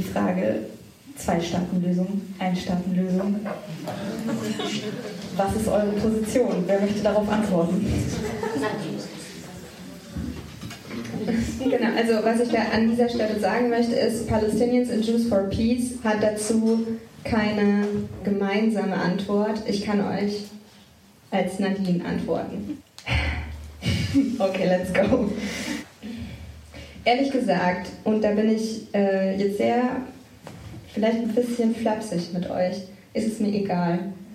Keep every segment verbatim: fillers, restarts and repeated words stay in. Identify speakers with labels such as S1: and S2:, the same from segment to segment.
S1: die Frage, Zwei-Staaten-Lösung, Ein-Staaten-Lösung. Was ist eure Position? Wer möchte darauf antworten? Genau, also was ich da an dieser Stelle sagen möchte, ist, Palestinians and Jews for Peace hat dazu keine gemeinsame Antwort. Ich kann euch als Nadine antworten. Okay, let's go. Ehrlich gesagt, und da bin ich äh, jetzt sehr, vielleicht ein bisschen flapsig mit euch, ist es mir egal.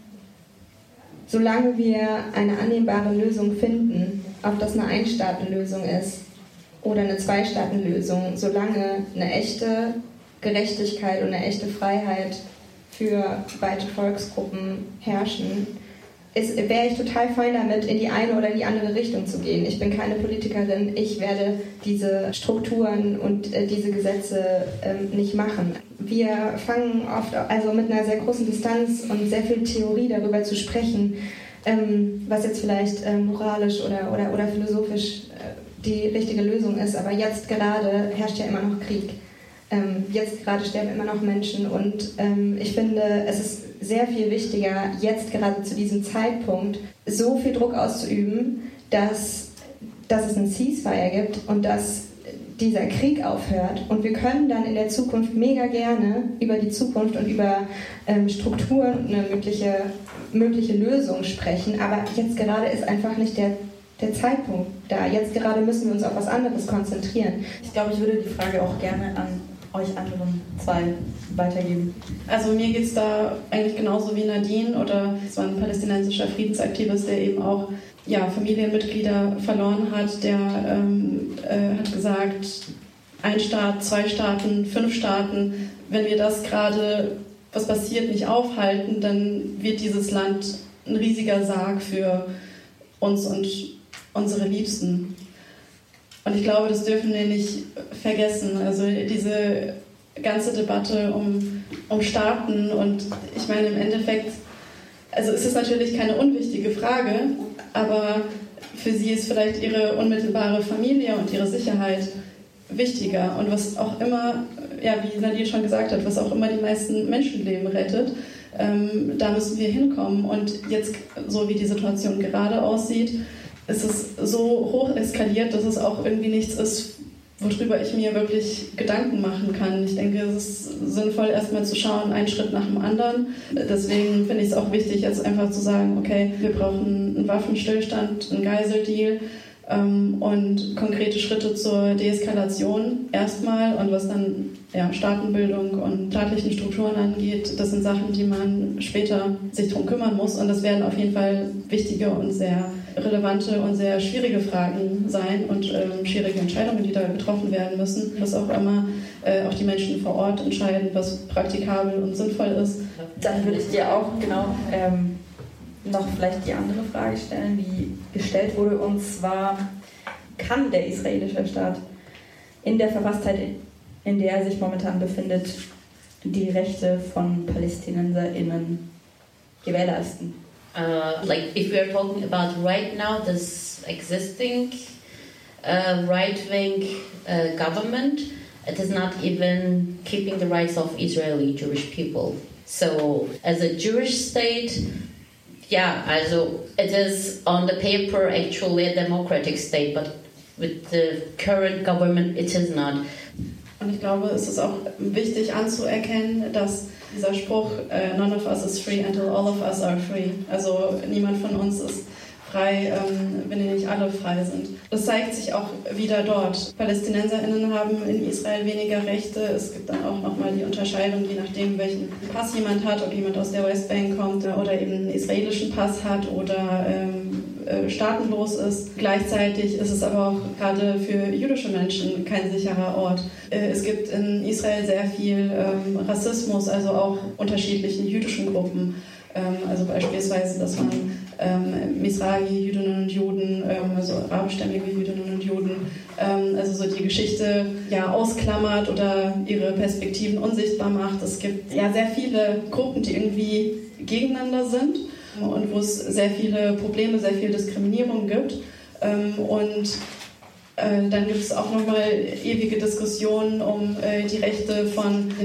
S1: Solange wir eine annehmbare Lösung finden, ob das eine Ein-Staaten-Lösung ist oder eine Zwei-Staaten-Lösung, solange eine echte Gerechtigkeit und eine echte Freiheit für weite Volksgruppen herrschen, wäre ich total fein damit, in die eine oder in die andere Richtung zu gehen. Ich bin keine Politikerin, ich werde diese Strukturen und äh, diese Gesetze ähm, nicht machen. Wir fangen oft also mit einer sehr großen Distanz und sehr viel Theorie darüber zu sprechen, ähm, was jetzt vielleicht äh, moralisch oder, oder, oder philosophisch äh, die richtige Lösung ist. Aber jetzt gerade herrscht ja immer noch Krieg. Ähm, jetzt gerade sterben immer noch Menschen und ähm, ich finde, es ist sehr viel wichtiger, jetzt gerade zu diesem Zeitpunkt so viel Druck auszuüben, dass, dass es einen Ceasefire gibt und dass dieser Krieg aufhört. Und wir können dann in der Zukunft mega gerne über die Zukunft und über ähm, Strukturen und eine mögliche, mögliche Lösung sprechen. Aber jetzt gerade ist einfach nicht der, der Zeitpunkt da. Jetzt gerade müssen wir uns auf was anderes konzentrieren.
S2: Ich glaube, ich würde die Frage auch gerne an euch anderen zwei weitergeben.
S3: Also mir geht es da eigentlich genauso wie Nadine, oder es war ein palästinensischer Friedensaktivist, der eben auch ja, Familienmitglieder verloren hat, der ähm, äh, hat gesagt, ein Staat, zwei Staaten, fünf Staaten, wenn wir das gerade, was passiert, nicht aufhalten, dann wird dieses Land ein riesiger Sarg für uns und unsere Liebsten. Und ich glaube, das dürfen wir nicht vergessen. Also diese ganze Debatte um, um Staaten, und ich meine im Endeffekt, also es ist natürlich keine unwichtige Frage, aber für sie ist vielleicht ihre unmittelbare Familie und ihre Sicherheit wichtiger. Und was auch immer, ja, wie Nadine schon gesagt hat, was auch immer die meisten Menschenleben rettet, ähm, da müssen wir hinkommen. Und jetzt, so wie die Situation gerade aussieht, ist es so hoch eskaliert, dass es auch irgendwie nichts ist, worüber ich mir wirklich Gedanken machen kann. Ich denke, es ist sinnvoll, erstmal zu schauen, einen Schritt nach dem anderen. Deswegen finde ich es auch wichtig, jetzt einfach zu sagen, okay, wir brauchen einen Waffenstillstand, einen Geiseldeal ähm, und konkrete Schritte zur Deeskalation erstmal. Und was dann ja, Staatenbildung und staatlichen Strukturen angeht, das sind Sachen, die man später sich drum kümmern muss. Und das werden auf jeden Fall wichtige und sehr relevante und sehr schwierige Fragen sein und ähm, schwierige Entscheidungen, die da getroffen werden müssen. Was auch immer äh, auch die Menschen vor Ort entscheiden, was praktikabel und sinnvoll ist.
S2: Dann würde ich dir auch genau ähm, noch vielleicht die andere Frage stellen, die gestellt wurde, und zwar: Kann der israelische Staat in der Verfasstheit, in der er sich momentan befindet, die Rechte von PalästinenserInnen gewährleisten?
S4: Uh, like if we are talking about right now, this existing uh, right-wing uh, government, it is not even keeping the rights of Israeli Jewish people. So as a Jewish state, yeah, also it is on the paper actually a democratic state, but with the current government it is not.
S3: Und ich glaube, es ist auch wichtig anzuerkennen, dass dieser Spruch, uh, none of us is free until all of us are free. Also niemand von uns ist frei, ähm, wenn nicht alle frei sind. Das zeigt sich auch wieder dort. PalästinenserInnen haben in Israel weniger Rechte. Es gibt dann auch nochmal die Unterscheidung, je nachdem, welchen Pass jemand hat, ob jemand aus der Westbank kommt oder eben einen israelischen Pass hat oder ähm, äh, staatenlos ist. Gleichzeitig ist es aber auch gerade für jüdische Menschen kein sicherer Ort. Äh, es gibt in Israel sehr viel ähm, Rassismus, also auch unterschiedlichen jüdischen Gruppen. Also beispielsweise, dass man ähm, Misragi, Jüdinnen und Juden, ähm, also arabischstämmige Jüdinnen und Juden, ähm, also so die Geschichte ja ausklammert oder ihre Perspektiven unsichtbar macht. Es gibt ja sehr viele Gruppen, die irgendwie gegeneinander sind und wo es sehr viele Probleme, sehr viel Diskriminierung gibt. Ähm, und äh, dann gibt es auch nochmal ewige Diskussionen um äh, die Rechte von